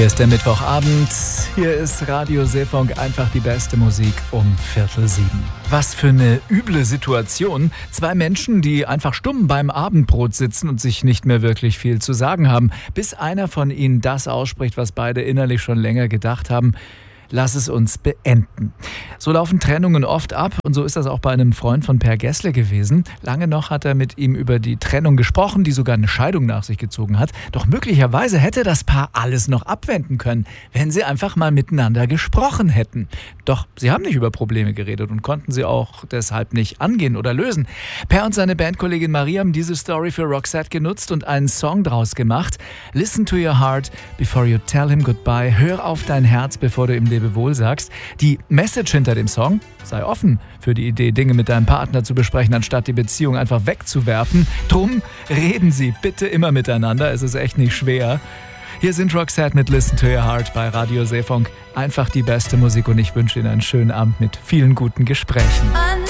Hier ist der Mittwochabend. Hier ist Radio Seefunk, einfach die beste Musik um 6:45. Was für eine üble Situation. 2 Menschen, die einfach stumm beim Abendbrot sitzen und sich nicht mehr wirklich viel zu sagen haben, bis einer von ihnen das ausspricht, was beide innerlich schon länger gedacht haben. Lass es uns beenden. So laufen Trennungen oft ab und so ist das auch bei einem Freund von Per Gessle gewesen. Lange noch hat er mit ihm über die Trennung gesprochen, die sogar eine Scheidung nach sich gezogen hat. Doch möglicherweise hätte das Paar alles noch abwenden können, wenn sie einfach mal miteinander gesprochen hätten. Doch sie haben nicht über Probleme geredet und konnten sie auch deshalb nicht angehen oder lösen. Per und seine Bandkollegin Maria haben diese Story für Roxette genutzt und einen Song draus gemacht. Listen to your heart before you tell him goodbye. Hör auf dein Herz, bevor du ihm Lebewohl sagst. Die Message hinter dem Song: sei offen für die Idee, Dinge mit deinem Partner zu besprechen, anstatt die Beziehung einfach wegzuwerfen. Drum reden Sie bitte immer miteinander, es ist echt nicht schwer. Hier sind Roxette mit Listen to Your Heart bei Radio Seefunk. Einfach die beste Musik und ich wünsche Ihnen einen schönen Abend mit vielen guten Gesprächen.